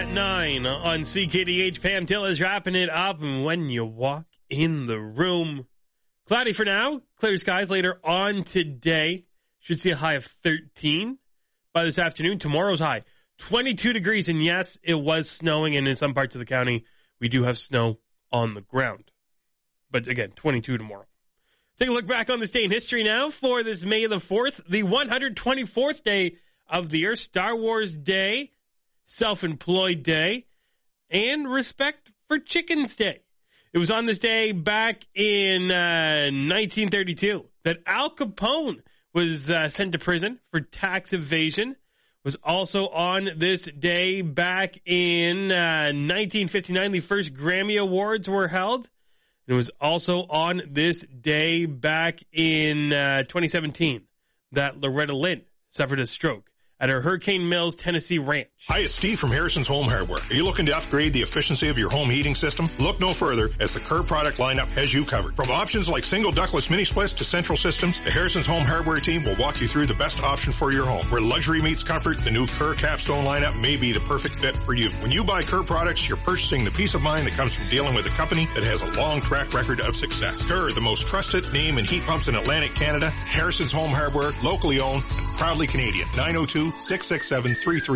at 9 on CKDH. Pam Till is wrapping it up. And when you walk in the room, cloudy for now. Clear skies later on today. Should see a high of 13 by this afternoon. Tomorrow's high, 22 degrees. And yes, it was snowing. And in some parts of the county, we do have snow on the ground. But again, 22 tomorrow. Take a look back on this day in history now for this May the 4th, the 124th day of the year, Star Wars Day, Self-Employed Day, and Respect for Chickens Day. It was on this day back in 1932 that Al Capone was sent to prison for tax evasion. It was also on this day back in 1959 the first Grammy Awards were held. It was also on this day back in 2017 that Loretta Lynn suffered a stroke at her Hurricane Mills, Tennessee ranch. Hi, it's Steve from Harrison's Home Hardware. Are you looking to upgrade the efficiency of your home heating system? Look no further as the Kerr product lineup has you covered. From options like single ductless mini splits to central systems, the Harrison's Home Hardware team will walk you through the best option for your home. Where luxury meets comfort, the new Kerr Capstone lineup may be the perfect fit for you. When you buy Kerr products, you're purchasing the peace of mind that comes from dealing with a company that has a long track record of success. Kerr, the most trusted name in heat pumps in Atlantic Canada. Harrison's Home Hardware, locally owned and proudly Canadian. 902-667-3306.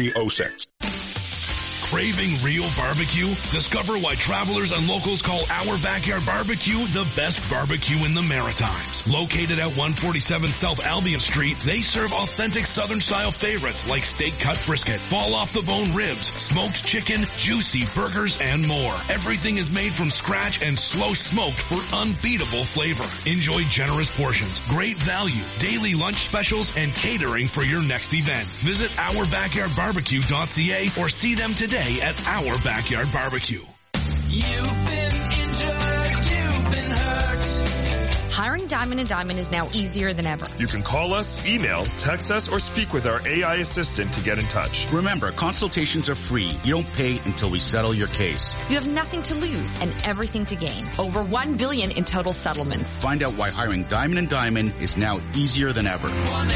Craving real barbecue? Discover why travelers and locals call Our Backyard Barbecue the best barbecue in the Maritimes. Located at 147 South Albion Street, they serve authentic Southern-style favorites like steak cut brisket, fall-off-the-bone ribs, smoked chicken, juicy burgers, and more. Everything is made from scratch and slow-smoked for unbeatable flavor. Enjoy generous portions, great value, daily lunch specials, and catering for your next event. Visit ourbackyardbarbecue.ca or see them today at Our Backyard Barbecue. You've been injured, you've been hurt. Hiring Diamond & Diamond is now easier than ever. You can call us, email, text us, or speak with our AI assistant to get in touch. Remember, consultations are free. You don't pay until we settle your case. You have nothing to lose and everything to gain. Over $1 billion in total settlements. Find out why hiring Diamond & Diamond is now easier than ever.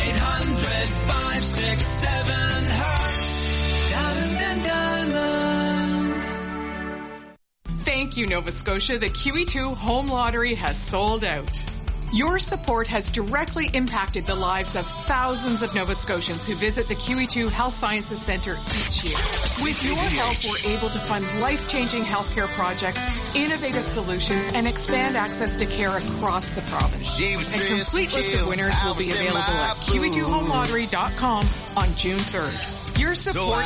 1-800-567-HURT. Diamond & Diamond. Thank you, Nova Scotia. The QE2 Home Lottery has sold out. Your support has directly impacted the lives of thousands of Nova Scotians who visit the QE2 Health Sciences Centre each year. With your help, we're able to fund life-changing healthcare projects, innovative solutions, and expand access to care across the province. A complete list of winners will be available at QE2HomeLottery.com on June 3rd. Your support